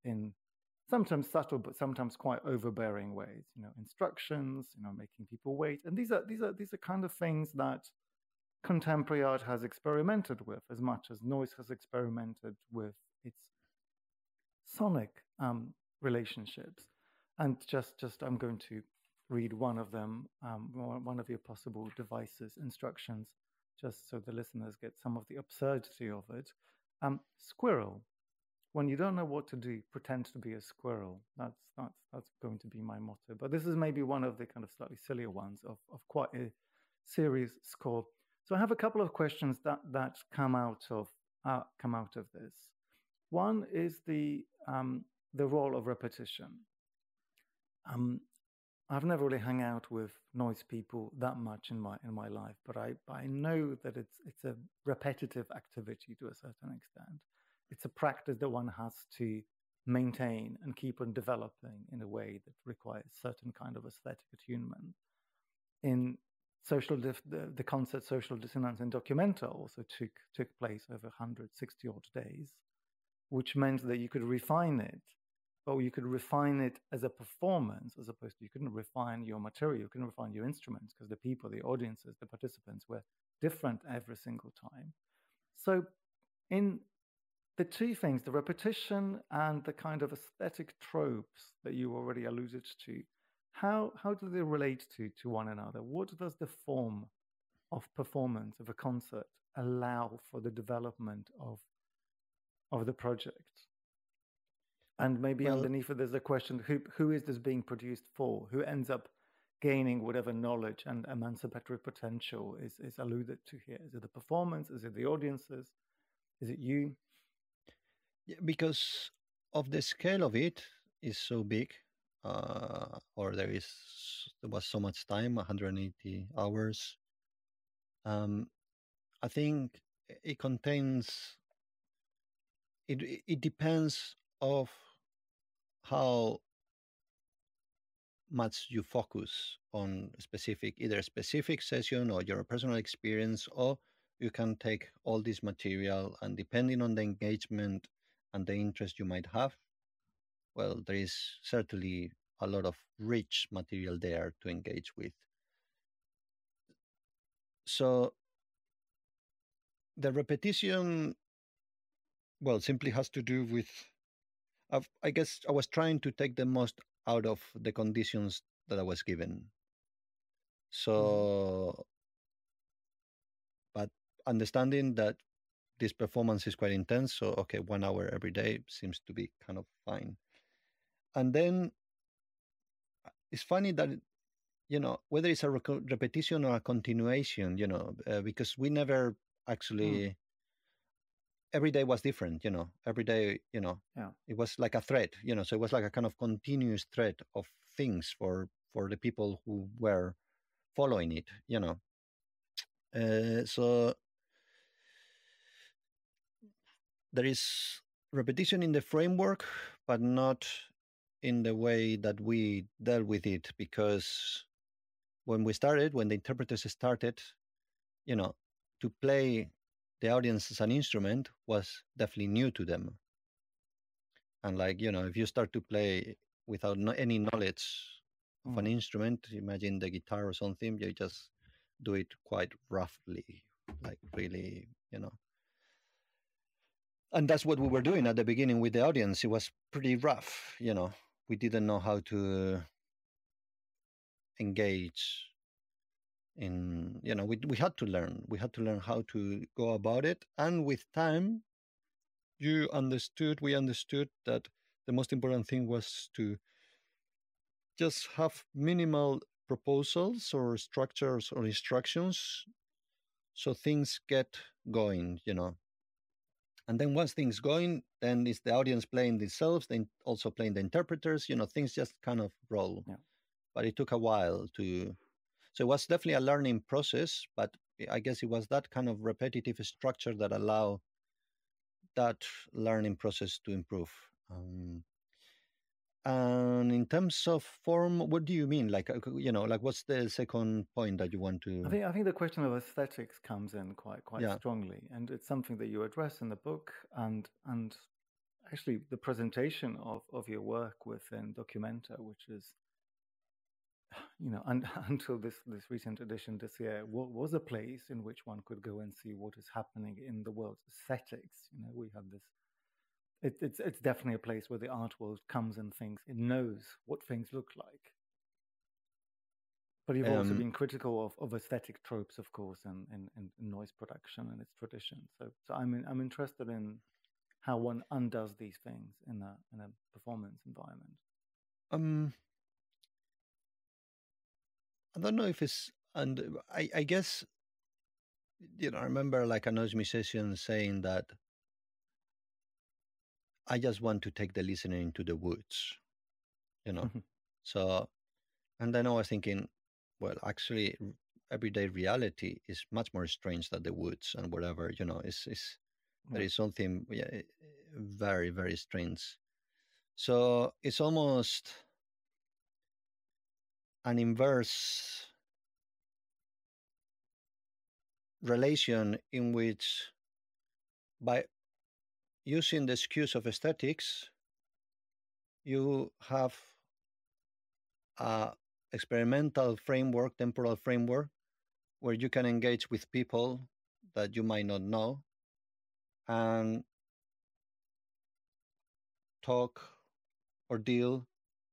in sometimes subtle but sometimes quite overbearing ways. Instructions, making people wait, and these are kind of things that contemporary art has experimented with as much as noise has experimented with its sonic relationships. And just I'm going to read one of them, one of your possible devices, instructions, just so the listeners get some of the absurdity of it. Squirrel. When you don't know what to do, pretend to be a squirrel. That's going to be my motto. But this is maybe one of the kind of slightly sillier ones of quite a serious score. So I have a couple of questions that come out of this. One is the role of repetition. I've never really hung out with noise people that much in my life, but I know that it's a repetitive activity to a certain extent. It's a practice that one has to maintain and keep on developing in a way that requires certain kind of aesthetic attunement. In the concert Social Dissonance in Documenta also took place over 160 odd days, which meant that you could refine it, but you could refine it as a performance, as opposed to you couldn't refine your material, you couldn't refine your instruments, because the people, the audiences, the participants were different every single time. So in the two things, the repetition and the kind of aesthetic tropes that you already alluded to, how do they relate to one another? What does the form of performance of a concert allow for the development of the project? And maybe underneath it, there's a question: who is this being produced for? Who ends up gaining whatever knowledge and emancipatory potential is alluded to here? Is it the performance? Is it the audiences? Is it you? Yeah, because of the scale of it is so big, or there was so much time, 180 hours. I think it contains. It depends of how much you focus on either a specific session or your personal experience, or you can take all this material and depending on the engagement and the interest you might have, well, there is certainly a lot of rich material there to engage with. So the repetition, well, simply has to do with, I guess I was trying to take the most out of the conditions that I was given. So, but understanding that this performance is quite intense, so okay, 1 hour every day seems to be kind of fine. And then it's funny that, whether it's a repetition or a continuation, because we never actually, every day was different, every day, it was like a thread, so it was like a kind of continuous thread of things for the people who were following it, so there is repetition in the framework, but not in the way that we dealt with it, because when the interpreters started, to play the audience as an instrument was definitely new to them. And if you start to play without any knowledge of an instrument, imagine the guitar or something, you just do it quite roughly, like really, And that's what we were doing at the beginning with the audience. It was pretty rough, We didn't know how to engage in, we had to learn. We had to learn how to go about it. And with time, we understood that the most important thing was to just have minimal proposals or structures or instructions so things get going, And then once things going, then it's the audience playing themselves, then also playing the interpreters, things just kind of roll. Yeah. But it took a while so it was definitely a learning process, but I guess it was that kind of repetitive structure that allowed that learning process to improve. And in terms of form, what do you mean? Like what's the second point that you want to? I think the question of aesthetics comes in quite strongly, and it's something that you address in the book, and actually the presentation of your work within Documenta, which is, until this recent edition this year, was a place in which one could go and see what is happening in the world's aesthetics. We have this. It's definitely a place where the art world comes and thinks it knows what things look like. But you've also been critical of aesthetic tropes, of course, and noise production and its tradition. So I'm interested in how one undoes these things in a performance environment. I don't know if it's, and I guess, I remember like a noise musician saying that I just want to take the listener into the woods, you know. So, and then I was thinking, well, actually, everyday reality is much more strange than the woods and whatever, is there is something, very, very strange. So it's almost an inverse relation in which, by using the excuse of aesthetics, you have a experimental framework, temporal framework, where you can engage with people that you might not know and talk or deal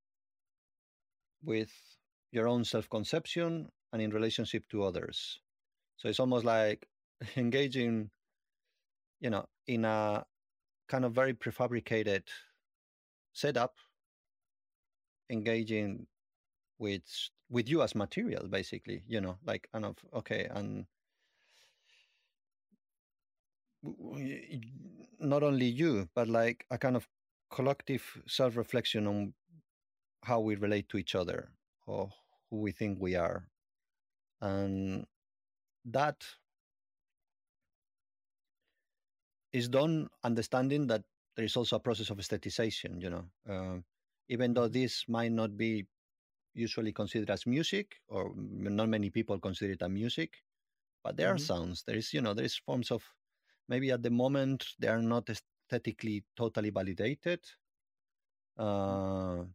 with your own self-conception and in relationship to others. So it's almost like engaging, in a kind of very prefabricated setup, engaging with you as material, basically, like kind of, okay, and not only you, but like a kind of collective self-reflection on how we relate to each other or who we think we are. And that is done understanding that there is also a process of aestheticization, even though this might not be usually considered as music, or not many people consider it a music, but there are sounds. There is, there is forms of, maybe at the moment they are not aesthetically totally validated, but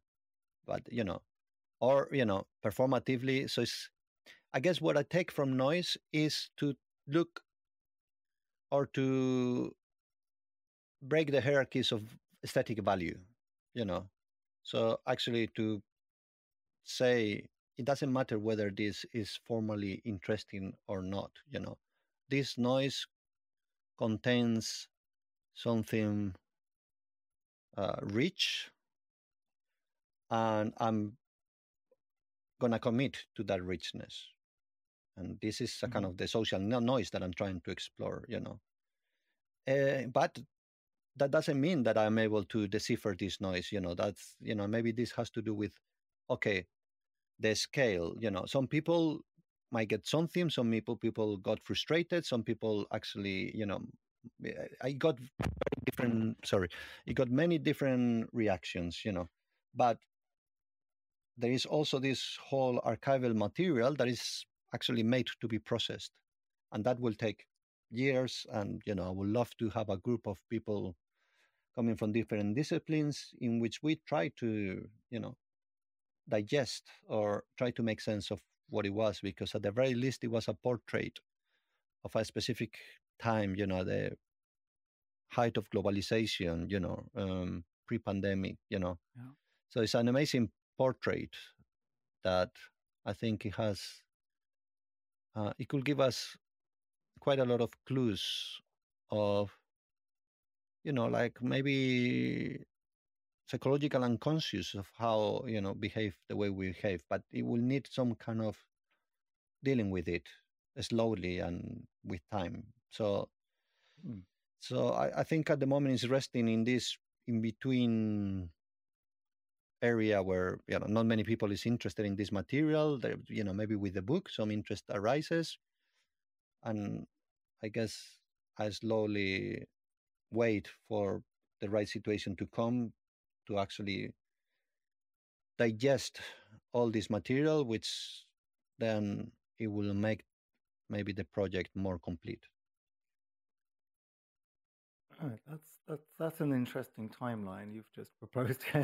or performatively. So it's, I guess what I take from noise is to look or to break the hierarchies of aesthetic value, so actually to say it doesn't matter whether this is formally interesting or not, this noise contains something rich, and I'm gonna commit to that richness. And this is a kind of the social noise that I'm trying to explore, but that doesn't mean that I'm able to decipher this noise. That's, maybe this has to do with, okay, the scale. Some people might get something, some people got frustrated, some people actually, I got very different, sorry, it got many different reactions, but there is also this whole archival material that is actually made to be processed, and that will take years. And I would love to have a group of people coming from different disciplines in which we try to digest or try to make sense of what it was, because at the very least it was a portrait of a specific time, the height of globalization, pre-pandemic, Yeah. So it's an amazing portrait that I think it has, it could give us quite a lot of clues of, like maybe psychological unconscious of how, behave the way we behave, but it will need some kind of dealing with it slowly and with time. So, so I think at the moment it's resting in this in between area where not many people is interested in this material. There, maybe with the book some interest arises, and I guess I slowly wait for the right situation to come to actually digest all this material, which then it will make maybe the project more complete. Right, That's an interesting timeline you've just proposed.